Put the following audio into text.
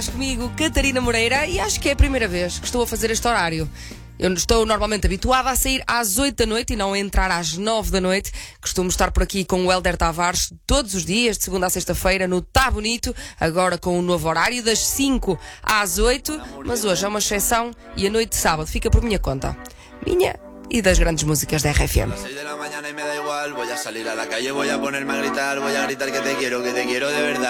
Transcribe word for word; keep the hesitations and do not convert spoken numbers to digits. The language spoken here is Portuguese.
Comigo, Catarina Moreira, e acho que é a primeira vez que estou a fazer este horário. Eu estou normalmente habituada a sair às oito da noite e não a entrar às nove da noite. Costumo estar por aqui com o Hélder Tavares todos os dias, de segunda a sexta-feira, no Tá Bonito, agora com o novo horário, das cinco às oito. Mas hoje é uma exceção e a noite de sábado fica por minha conta. Minha e das grandes músicas da R F M. seis de la mañana y me da igual, voy a salir a la calle, voy a ponerme a gritar, voy a gritar que te quiero, que te quiero de verdad.